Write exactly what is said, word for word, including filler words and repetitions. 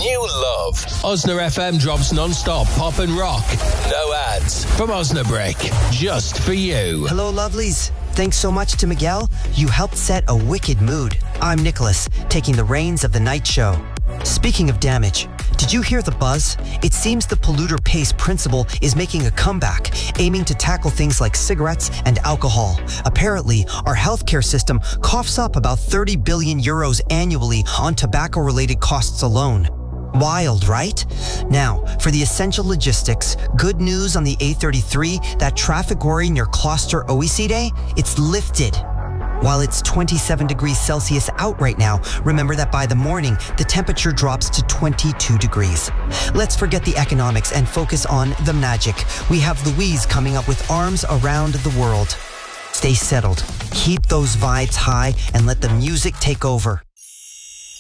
new love. Osna F M drops non-stop pop and rock. No ads. From Osnabrick. Just for you. Hello, lovelies. Thanks so much to Miguel. You helped set a wicked mood. I'm Nicholas, taking the reins of the night show. Speaking of damage, did you hear the buzz? It seems the polluter pays principle is making a comeback, aiming to tackle things like cigarettes and alcohol. Apparently, our healthcare system coughs up about thirty billion euros annually on tobacco-related costs alone. Wild, right? Now, for the essential logistics, good news on the A thirty-three, that traffic worry near Gloucester O E C Day, it's lifted. While it's twenty-seven degrees Celsius out right now, remember that by the morning, the temperature drops to twenty-two degrees. Let's forget the economics and focus on the magic. We have Louise coming up with Arms Around the World. Stay settled, keep those vibes high, and let the music take over.